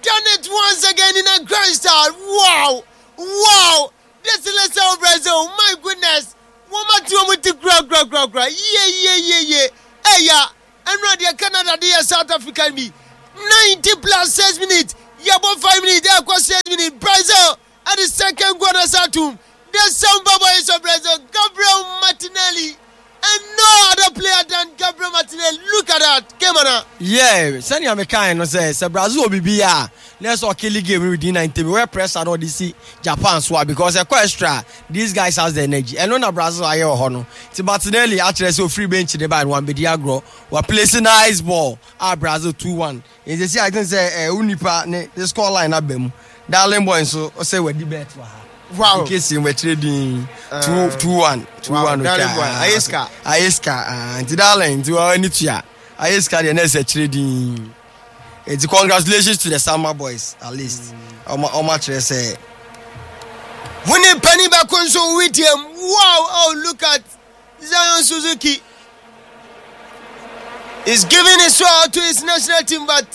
Christ, wow, wow. This is our Brazil, my goodness. Woman to woman to gra. Yeah. Hey, yeah. And Radio Canada, dear South Africa, me 90 plus 6 minutes. Yeah, about 5 minutes. There was 6 minutes. Brazil at the second goal as Satum. There's some boys of Brazil, Gabriel Martinelli. And no other player than Gabriel Martinelli. Look at that. Come on. Yeah, send you a kind of say Brazil will be here. Let's all kill the game within 90. We press and all this Japan swap because a extra. These guys has the energy. And on Brazil I hear hono. It's Martinelli actually so free bench the bad one Bediagro. We're placing nice ball. Brazil 2-1. And they say I can say Unipa the score line up them. Darling boy so say we the bet for her. Wow. In case we're trading 2-1. 2-1. Ayeska. And darling, to our Nitia. Ayeska, the next trading. It's congratulations to the Summer boys, at least. How much they say? Winning Penny Bakonso with him. Wow. Oh, look at Zion Suzuki. He's giving his all to his national team, but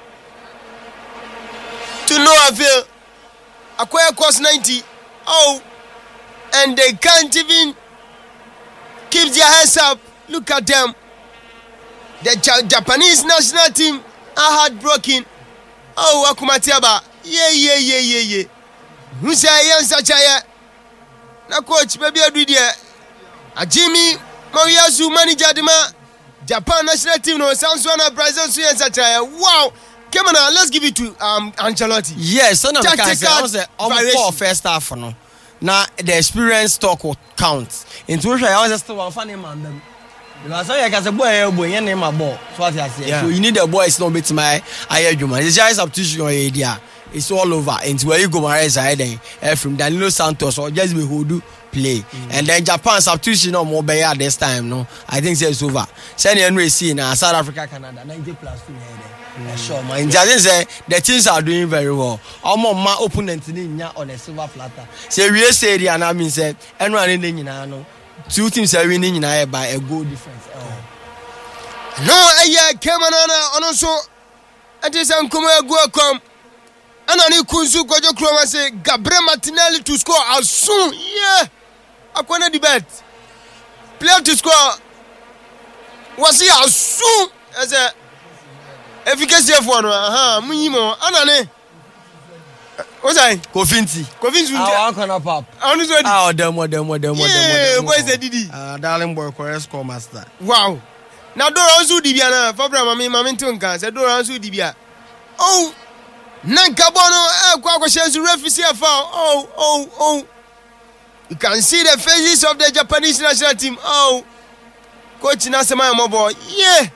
to no avail. Acquire cost 90. Oh, and they can't even keep their heads up. Look at them. The Japanese national team are heartbroken. Oh, Wakumatiaba. Yeah. Who say yes, such a na coach, maybe I do there. A Jimmy Moriyasu manager, Japan national team, no, Samsung, Brazil, such a wow. Come on, let's give it to Ancelotti. Yes, son of a first half no. Now the experience talk will count. Into which I was still one funny man. Because I can say boy, your name a ball. So what I say. So you need the boys not bit my argument. It's just substitution or idea. It's all over. Into where you go Marais from Danilo Santos or just be who do play. And then Japan substitution no more by this time. No, I think it's over. Send Henry see now South Africa, Canada 90 plus 2 sure, man. Just say the teams are doing very well. My opponent on a silver platter. Say we say and I mean say anyone in no. Two teams are winning by a goal difference. No, came on also. It is Uncle go come. And I need Kunsu Gojo Kroma say Gabriel Martinelli to score as soon. Yeah, I can't debate. Player to score. Was he as soon as a efficacy of one? Minimo. Anane. What's that? Kofinti. I want to pop. Them. Yeah, boy is the Didi. Darling boy, correct score master. Wow. Now do also Dibiana. Fabra, mami tunka. Say do also Dibia. Oh, Nankabono. Kwa shensu referee foul. Oh. You can see the faces of the Japanese national team. Oh, coach Nasema Mobo. Yeah.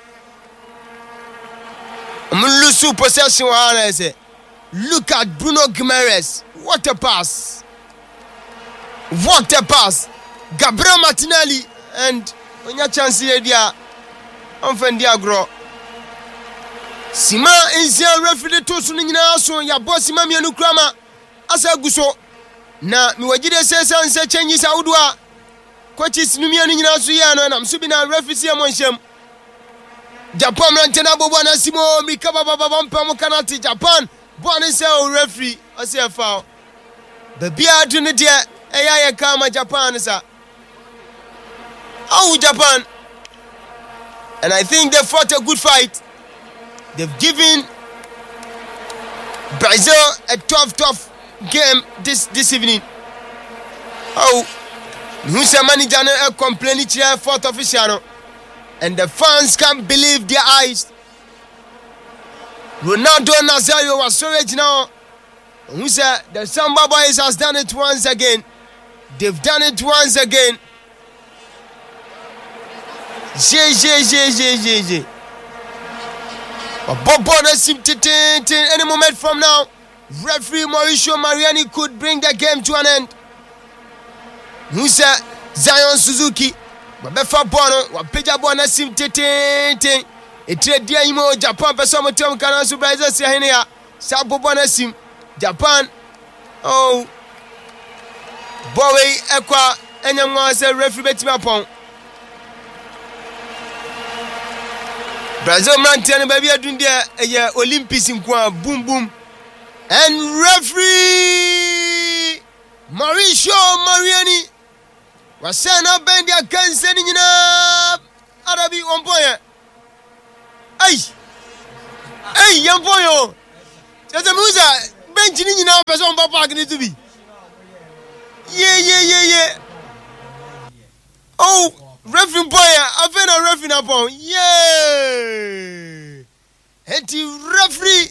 Mulusu possession. I say. Look at Bruno Guimaraes. What a pass. Gabriel Martinelli. And on your chance here, dear. Unfen Diagro. Sima Insia referee to Sunina so ya boss Sima Mianu Krama. Asa Guso. Na miwajide sesa nse change Saudua. Coaches Numianu Nasuya and I'm subina referee Monshem. Japan Rantena Bobana Simo Mikaba Baba Pamukanati Japan. Born is a referee, I say a foul. The beer trinity, a kama Japan is a. Oh, Japan. And I think they fought a good fight. They've given Brazil a tough game this evening. Oh, who's a manager complaining to fourth official. And the fans can't believe their eyes. Ronaldo Nazario was so rich now. Who said the Samba Boys has done it once again. They've done it once again. But Bob Bonner seemed to any moment from now. Referee Mauricio Mariani could bring the game to an end. Who said Zion Suzuki? But before Bonner, what Peja Bonner seemed to Etia imo Japan person mutum kana su Brazil si hene ya sabo bona sim Japan. Oh boy ekwa enyamwa se referee betimi apon Brazil man tiane ba bia dun dia eye Olympics nko boom And referee Mauricio Mariani was sent up and they can send in Arabi on point. Hey, young boy, just a musa benching in our person Papa need to be. Yeah. Oh, referee boy, I've been a referee upon. Yeah. Heady referee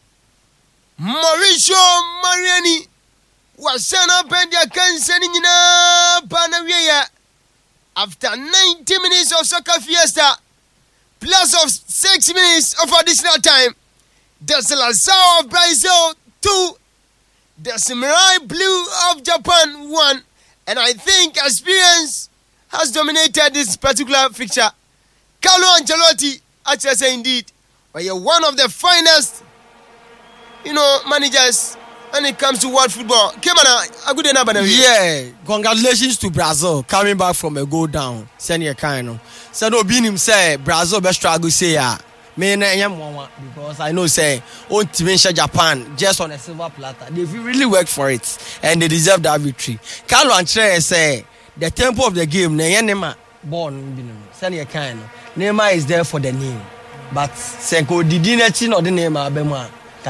Mauricio Mariani was sent up and they can send in Panavia after 90 minutes of soccer fiesta plus of 6 minutes of additional time. The Seleção of Brazil 2, the Samurai Blue of Japan 1, and I think experience has dominated this particular fixture. Carlo Ancelotti, actually say indeed, but you're one of the finest, managers when it comes to world football. Yeah, congratulations to Brazil coming back from a goal down. Senior Kaino said, "Obinim say Brazil best struggle say because I know say on team Japan just on a silver platter. They really worked for it and they deserve that victory." Carlo Ancelotti say the tempo of the game, Neymar born Senior Kaino. Neymar is there for the name, but Senko Didineci no the Neymar Bema.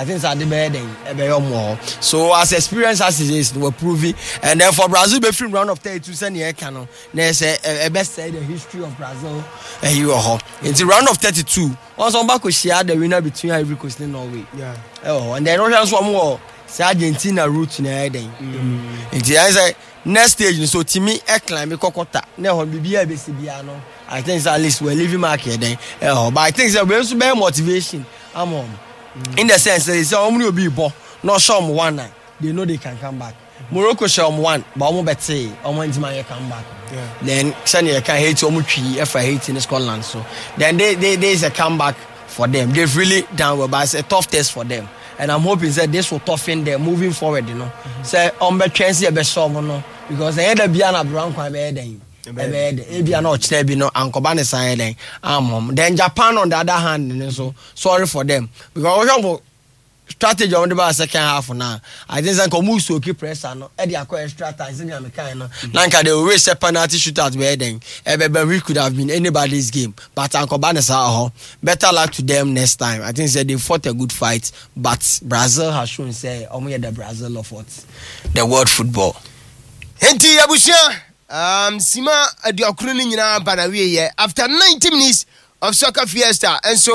So as experience as it is, we're proving, and then for Brazil, be free round of 32, send your canon. There's a best say the history of Brazil. And you are in the round of 32. Also, back we share the winner between Ivory Coast and Norway. Yeah. Oh, and then also one more. Say Argentina route in the heading. The next stage, so Timmy Ekline, Kokota, never be BCBiano. I think at least we're leaving market then. But I think that we also bear motivation. I'm home. In the sense that it's only be born, not show them one night. They know they can come back. Morocco show them one, but I'm better say, I'm going to come back. Then Sanya can hate so much if I hate in Scotland. So then there's a comeback for them. They've really done well, but it's a tough test for them. And I'm hoping that this will toughen them moving forward, Say, I'm chance to be solved, because they had a Biana Brown quite bad. Then Japan on the other hand, so sorry for them because strategy on the second half now. I think Sankomuso keep pressure no. Eddie acquire extra time. Nanka they always say penalty shootout where then. We could have been anybody's game, but Ankobane better luck to them next time. I think they fought a good fight, but Brazil has shown say only the Brazil of what the world football. Henti Abusia. Sima Adiokruni nyina banawie after 90 minutes of soccer fiesta and so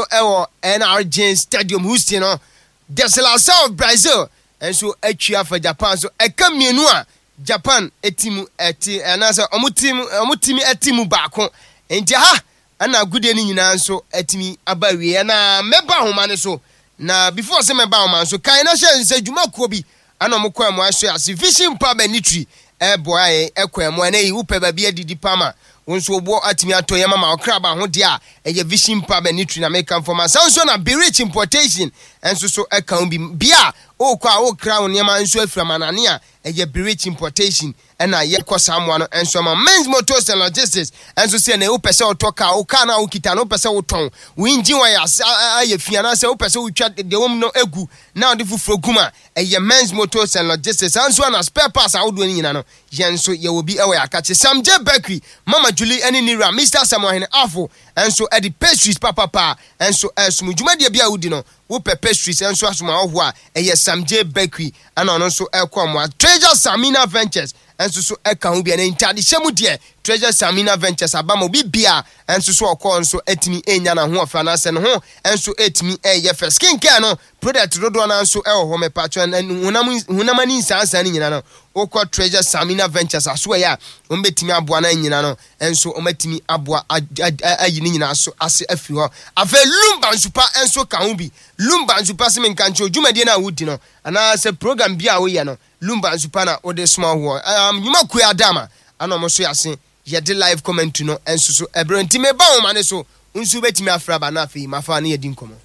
NRJ Stadium Houston the Seleção of Brazil and so atwa for Japan so ekamienu a Japan etimu anasa omutimi etimu baako enti ha ana gude ni nyina so etimi abawie na meba homa ne so na before se meba homa so kan na hye nse dwuma ko bi ana omkwa mu aso ase vision pa benitri boy ekwemo na yi upe ba bia didi pama wonso obo atimi ato yema ma okraba ho de a eye vision pa benitri na make for man so na be rich importation enso so eka bi bia o kwa o crown yema enso aframanane a eye be rich importation na ye kosamwa no enso ma men's motors and logistics enso se na upese otoka o ka na o kita no upese oton winji wa ya aye fiana se upese utwa de wom no egu na odi fufuro guma eye men's motors and logistics enso na spare parts awodo ni nyina no yenso ye obi ewe akache Samje Bakery Mama Julie eni nira Mr. Samuel Afo enso edi pastries papa enso esum dwuma de bia wudi no wo pastries enso asuma oho a eye Samje Bakery ana ono nso ekomwa Treasure Samina Ventures enso so eka ho bia na intade hyemu de Treasure Samina Ventures abamo bibia enso so okọ nso etimi enya na ho ofa na se no ho enso etimi eye fe skin care no product dodo na nso ho me patcho na hunamani nsansa ni nyina no okọ Treasure Samina Ventures aso ya ombetimi aboa na nyina no enso omatimi aboa ayi ni nyina so ase afi ho afa lumba nsupa enso ka ho bi lumba nsupa se menkancho dwumadie na wudi no ana se program bia wo ye no lumba nsupa na ode small ho nyuma ku adama ana mo so yase ye de live comment no enso so ebrenti me ba wo mane so nsu betimi afra ba na afi mafa na ye din komo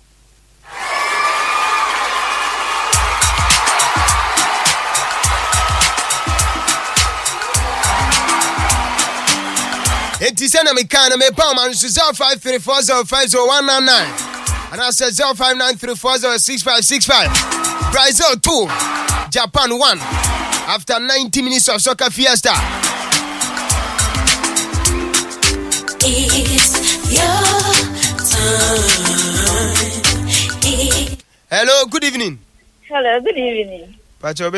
Enti sena me kana me pa man 0534050199 and I said 0593406565 Brazil 2, Japan 1. After 90 minutes of soccer fiesta. It's your time. Hello, good evening. Hello, good evening. Pacho,